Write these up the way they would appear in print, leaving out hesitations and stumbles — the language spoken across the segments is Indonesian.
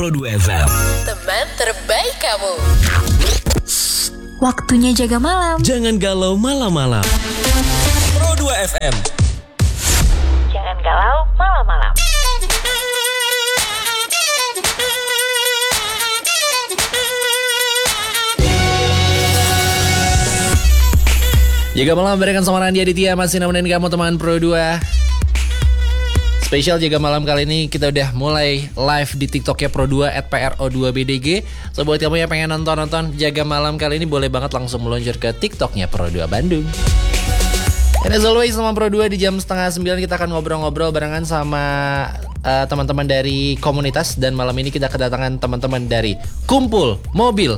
Pro2 FM. Teman terbaik kamu. Waktunya jaga malam. Jangan galau malam-malam. Pro2 FM. Jangan galau malam-malam. Jaga malam berikan sama Randy Aditya masih nemenin kamu teman Pro2. Spesial Jaga Malam kali ini kita udah mulai live di TikToknya Pro2 @pro2bdg. So buat kamu yang pengen nonton Jaga Malam kali ini boleh banget langsung meluncur ke TikToknya Pro2 Bandung. And as always sama Pro2 di jam 8:30 kita akan ngobrol-ngobrol barengan sama teman-teman dari komunitas. Dan malam ini kita kedatangan teman-teman dari Kumpul Mobil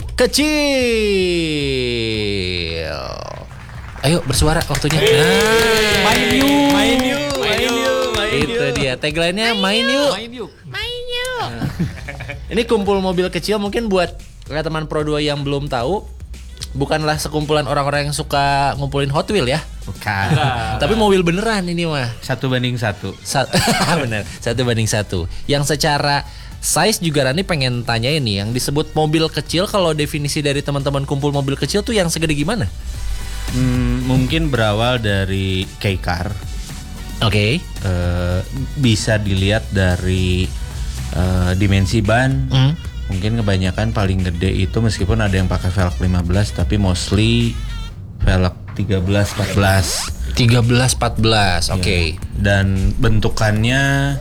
Kecil. Ayo bersuara waktunya. Main yuk. Itu dia tagline-nya main yuk. Ini Kumpul Mobil Kecil mungkin buat teman Pro2 yang belum tahu, bukanlah sekumpulan orang-orang yang suka ngumpulin Hot Wheel ya. Bukan. Tapi mobil beneran ini mah. 1:1. Bener, 1:1. Yang secara size juga Rani pengen tanya ini, yang disebut mobil kecil, kalau definisi dari teman-teman Kumpul Mobil Kecil tuh yang segede gimana? Mungkin berawal dari K-Car. Oke. Bisa dilihat dari dimensi ban. Mungkin kebanyakan paling gede itu meskipun ada yang pakai velg 15 tapi mostly velg 13-14. 13-14, oke. Dan bentukannya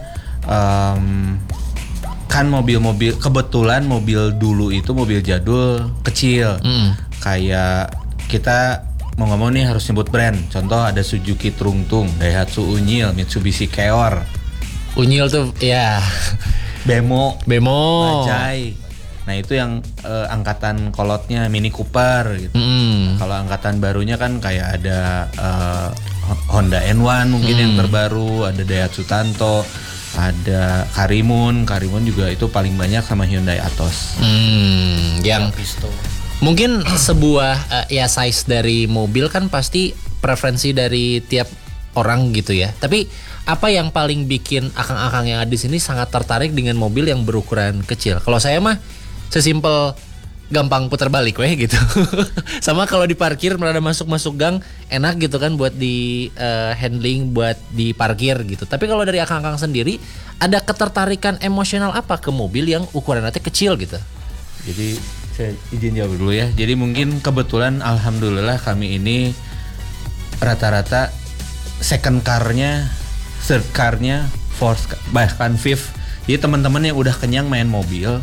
kan mobil-mobil, kebetulan mobil dulu itu mobil jadul kecil. Kayak kita mau ngomong nih harus nyebut brand. Contoh ada Suzuki Trungtung, Daihatsu Unyil, Mitsubishi Keor. Unyil tuh ya. Bemo. Bajaj. Nah itu yang angkatan kolotnya Mini Cooper gitu. Kalau angkatan barunya kan kayak ada Honda N1 mungkin yang terbaru, ada Daihatsu Tanto, ada Karimun juga itu paling banyak sama Hyundai Atos. Yang mungkin sebuah ya size dari mobil kan pasti preferensi dari tiap orang gitu ya. Tapi apa yang paling bikin akang-akang yang ada di sini sangat tertarik dengan mobil yang berukuran kecil? Kalau saya mah sesimpel gampang putar balik weh gitu. Sama kalau diparkir merada masuk gang enak gitu kan buat di handling, buat diparkir gitu. Tapi kalau dari akang-akang sendiri ada ketertarikan emosional apa ke mobil yang ukurannya kecil gitu? Jadi saya izin jawab dulu ya. Jadi mungkin kebetulan alhamdulillah kami ini rata-rata second car-nya, third car-nya, fourth bahkan fifth. Jadi teman-teman yang udah kenyang main mobil,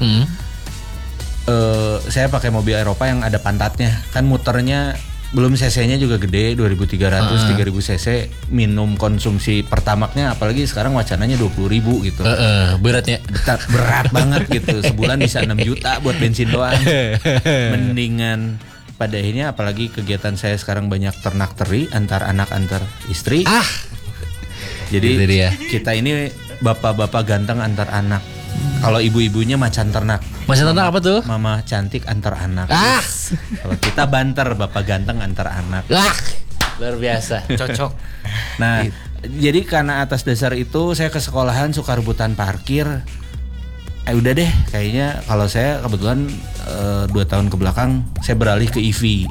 saya pakai mobil Eropa yang ada pantatnya. Kan muternya belum cc-nya juga gede, 2300, 3000 cc. Minum konsumsi pertamaknya apalagi sekarang wacananya 20.000 gitu. Beratnya berat banget gitu. Sebulan bisa 6 juta buat bensin doang. Mendingan pada akhirnya apalagi kegiatan saya sekarang banyak ternak teri antar anak antar istri. Jadi kita ini bapak-bapak ganteng antar anak. Kalau ibu-ibunya macan ternak. Macan ternak apa tuh? Mama cantik antar anak. Kalau kita banter bapak ganteng antar anak. Luar biasa. Cocok. Nah, jadi karena atas dasar itu saya ke sekolahan suka rebutan parkir. Udah deh, kayaknya kalau saya kebetulan 2 tahun ke belakang saya beralih ke EV.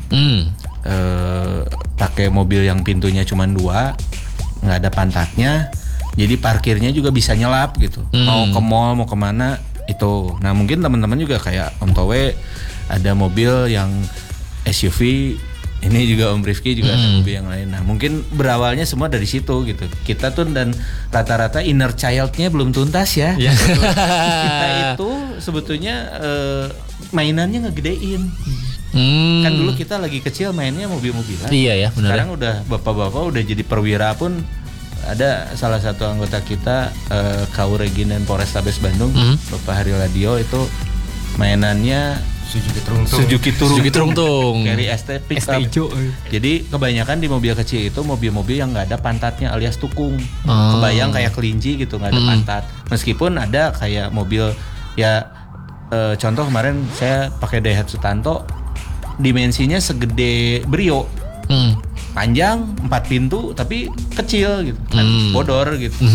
Pakai mobil yang pintunya cuma 2, nggak ada pantatnya. Jadi parkirnya juga bisa nyelap gitu. Mau ke mall, mau kemana itu. Nah mungkin teman-teman juga kayak Om Towe ada mobil yang SUV. Ini juga Om Rifki juga ada mobil yang lain. Nah mungkin berawalnya semua dari situ gitu. Kita tuh dan rata-rata inner child-nya belum tuntas ya. Kita itu sebetulnya mainannya ngegedein. Kan dulu kita lagi kecil mainnya mobil-mobilan. Iya ya benar. Sekarang udah bapak-bapak udah jadi perwira pun. Ada salah satu anggota kita KU Reginan Polrestabes Bandung, Bapak Hari Ladio itu mainannya Suzuki Trungtung. Carry ST pickup. Jadi kebanyakan di mobil kecil itu mobil-mobil yang nggak ada pantatnya alias tukung. Kebayang kayak kelinci gitu nggak ada pantat. Meskipun ada kayak mobil ya contoh kemarin saya pakai Daihatsu Tanto, dimensinya segede Brio. Panjang 4 pintu tapi kecil gitu kan, bodor gitu.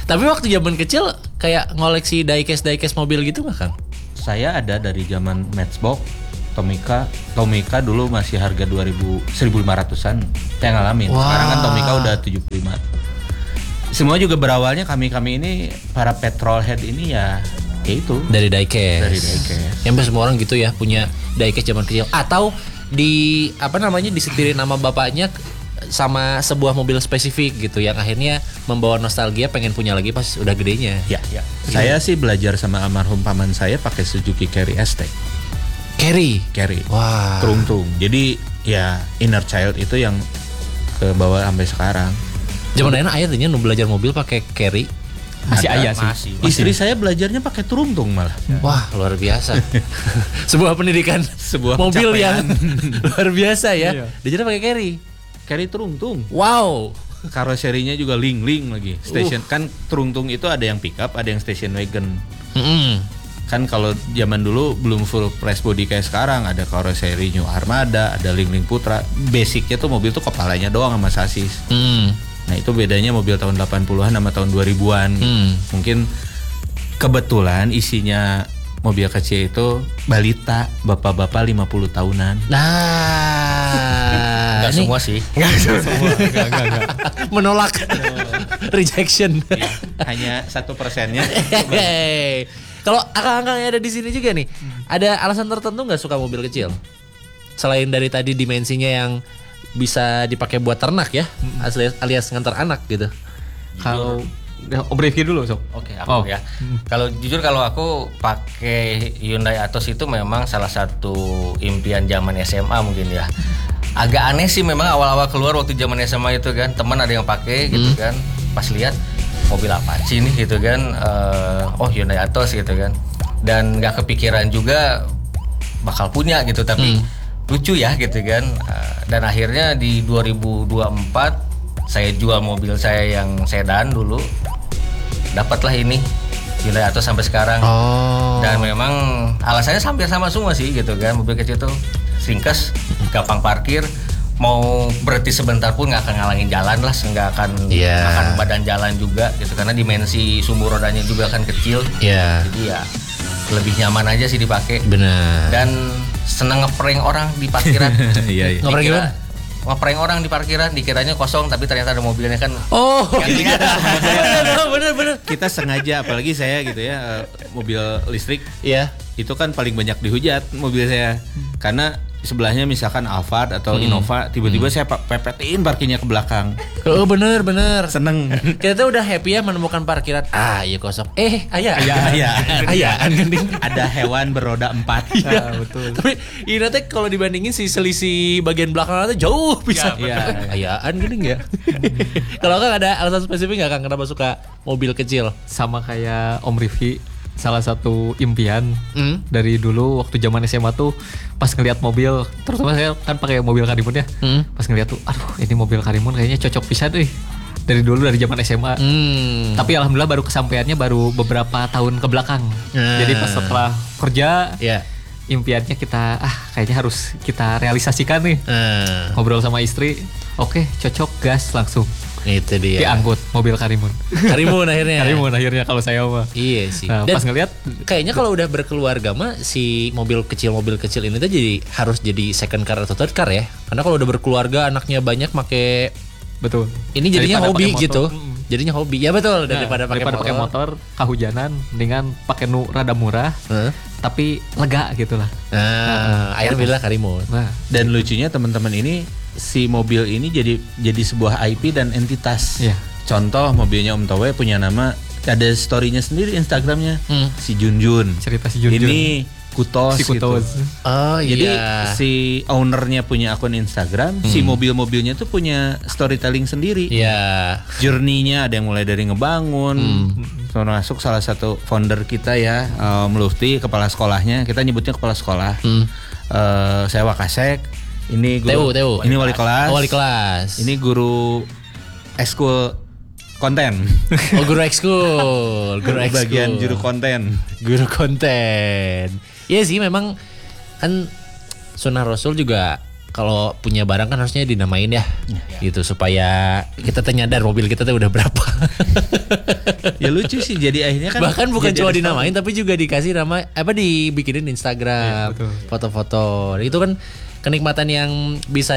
Tapi waktu zaman kecil kayak ngoleksi diecast mobil gitu nggak Kang? Saya ada dari zaman Matchbox, Tomica dulu masih harga 1.500-an. Saya ngalamin. Wah. Sekarang kan Tomica udah 75. Semua juga berawalnya kami ini para petrolhead ini ya itu Dari diecast. dari diecast. Yang semua orang gitu ya punya diecast zaman kecil atau disetirin nama bapaknya sama sebuah mobil spesifik gitu yang akhirnya membawa nostalgia pengen punya lagi pas udah gedenya. Ya. Saya sih belajar sama almarhum paman saya pakai Suzuki Carry ST. Carry. Wah. Teruntung. Jadi ya inner child itu yang ke bawah sampai sekarang. Zaman enak aya tanya nu belajar mobil pakai carry. Masih Ada, aya sih. Istri saya belajarnya pakai teruntung malah. Wah, luar biasa. Sebuah pendidikan Sebuah mobil pencapaian. yang luar biasa ya. Iya. Dia pakai carry. Carry teruntung. Wow. Karoserinya juga ling lagi. Station kan teruntung itu ada yang pickup, ada yang station wagon. Kan kalau zaman dulu belum full press body kayak sekarang, ada karoseri New Armada, ada ling Putra. Basicnya tuh mobil tuh kepalanya doang sama sasis. Nah itu bedanya mobil tahun 80-an sama tahun 2000-an. Mungkin kebetulan isinya mobil kecil itu balita, bapak-bapak 50 tahunan. Nah, Enggak semua sih. Enggak. menolak rejection. Hanya 1%-nya. Hehehe. Kalau akang-akang yang ada di sini juga nih, ada alasan tertentu nggak suka mobil kecil? Selain dari tadi dimensinya yang bisa dipakai buat ternak ya, alias ngantar anak gitu. Kalau Om Rifki dulu sob. Oke, aku ya. Kalau jujur kalau aku pakai Hyundai Atos itu memang salah satu impian zaman SMA mungkin ya. Agak aneh sih memang awal-awal keluar waktu zaman SMA itu kan, teman ada yang pakai gitu kan. Pas lihat mobil apa sih ini gitu kan. Oh Hyundai Atos gitu kan. Dan nggak kepikiran juga bakal punya gitu, tapi lucu ya gitu kan. Dan akhirnya di 2024 saya jual mobil saya yang sedan dulu, dapatlah ini Hyundai Atos sampai sekarang. Dan memang alasannya hampir sama semua sih gitu kan. Mobil kecil tuh ringkas, gampang parkir, mau berhenti sebentar pun nggak akan ngalangin jalan lah, nggak akan makan badan jalan juga gitu, karena dimensi sumbu rodanya juga kan kecil. Jadi ya lebih nyaman aja sih dipakai. Benar. Dan seneng ngeprank orang di parkiran. Iya. Ngeprank gimana? Ngeprank orang di parkiran, dikiranya kosong tapi ternyata ada mobilnya kan. Oh, iya. bener. Kita sengaja, apalagi saya gitu ya, mobil listrik. Iya. Itu kan paling banyak dihujat mobil saya. Karena sebelahnya misalkan Alphard atau Innova, tiba-tiba saya pepetin parkirnya ke belakang. Oh bener. Seneng. Kita tuh udah happy ya menemukan parkiran. Iya kosong. Ayah. Ada hewan beroda 4. Iya betul. Tapi ini nanti kalau dibandingin si selisih bagian belakang nanti jauh bisa. Iya. Ayaan gini nggak? Kalau kan ada alasan spesifik nggak Kang kenapa suka mobil kecil? Sama kayak Om Rifki, salah satu impian dari dulu waktu zaman SMA tuh pas ngeliat mobil, terutama saya kan pakai mobil Karimun ya. Pas ngeliat tuh, aduh ini mobil Karimun kayaknya cocok pisan deh. Dari dulu dari zaman SMA. Tapi alhamdulillah baru kesampaiannya baru beberapa tahun ke belakang. Jadi pas setelah kerja, impiannya kita kayaknya harus kita realisasikan nih. Ngobrol sama istri, oke, cocok, gas langsung. Itu dia. Diangkut mobil Karimun. Karimun akhirnya kalau saya mah. Iya sih. Nah, pas ngeliat kayaknya kalau udah berkeluarga mah si mobil kecil ini tuh jadi harus jadi second car atau third car ya. Karena kalau udah berkeluarga anaknya banyak make betul. Ini jadinya Daripada hobi pakai motor. gitu. Jadinya hobi. Ya betul, daripada pakai motor kehujanan dengan pakai rada murah. Tapi lega gitu lah. Akhirnya pilih Karimun. Nah, Dan lucunya teman-teman ini, si mobil ini jadi sebuah IP dan entitas. Iya. Contoh mobilnya Om Towe punya nama, ada story-nya sendiri Instagramnya, si Junjun. cerita si Junjun. Ini Kutos, Si Kutos. gitu. Oh Jadi iya. si ownernya punya akun Instagram, si mobil-mobilnya tuh punya storytelling sendiri. Iya. Journey-nya ada yang mulai dari ngebangun, termasuk salah satu founder kita ya, Om Lufti, kepala sekolahnya, kita nyebutnya kepala sekolah. Saya Wakasek, ini guru, Teu. ini wali kelas, Wali kelas. ini guru ekskul konten, guru ekskul. bagian juru konten. Guru konten. Iya sih memang kan Sunnah Rasul juga kalau punya barang kan harusnya dinamain ya, gitu supaya kita nyadar mobil kita tuh udah berapa. Ya lucu sih jadi akhirnya kan. Bahkan bukan jadi cuma ada dinamain tapi juga dikasih nama dibikinin Instagram, foto-foto. Itu kan kenikmatan yang bisa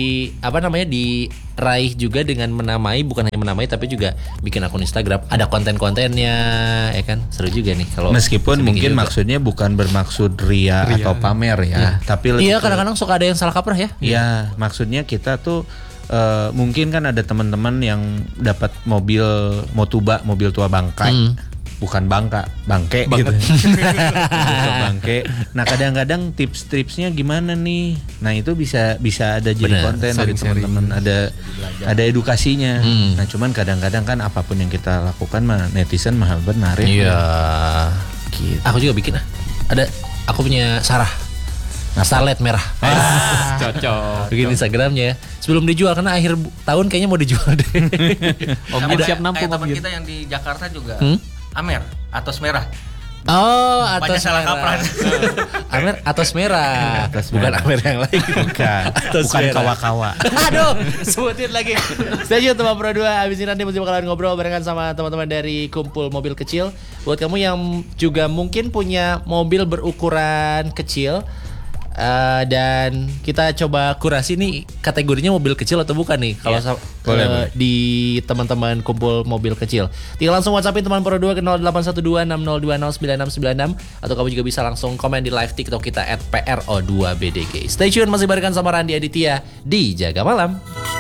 diraih juga dengan menamai, bukan hanya menamai tapi juga bikin akun Instagram, ada konten-kontennya, ya kan, seru juga nih kalau meskipun mungkin juga. Maksudnya bukan bermaksud ria atau pamer ya, tapi lebih iya kadang-kadang suka ada yang salah kaprah ya. Iya, maksudnya kita tuh mungkin kan ada teman-teman yang dapat mobil Motuba, mobil tua bangkai. Bukan bangke gitu. Bangke. Nah, kadang-kadang tips-tipsnya gimana nih? Nah, itu bisa ada jadi konten dari teman-teman, ada edukasinya. Nah, cuman kadang-kadang kan apapun yang kita lakukan mah netizen mah benar ya. Iya. Gitu. Aku juga bikin aku punya Sarah. Starlet merah. Cocok. Bikin Instagramnya ya. Sebelum dijual karena akhir tahun kayaknya mau dijual deh. Om Gin siap nampung Kayak Om teman Gin. kita yang di Jakarta juga. Amer, Atos merah. Oh, Banyak atas salah merah. kaprah. Amer atas merah. Atas Bukan merah. Amer yang lain. Bukan merah. kawa-kawa. Aduh, sebutin lagi. Stay tune teman Pro 2. Abis ini nanti mesti bakalan ngobrol barengan sama teman-teman dari Kumpul Mobil Kecil. Buat kamu yang juga mungkin punya mobil berukuran kecil, dan kita coba kurasi nih kategorinya mobil kecil atau bukan nih kalau boleh. di teman-teman Kumpul Mobil Kecil. Tinggal langsung WhatsAppin teman Pro 2 ke 081260209966 atau kamu juga bisa langsung komen di live TikTok kita @PRO2BDG. Stay tune, masih barengan sama Randy Aditya di Jaga Malam.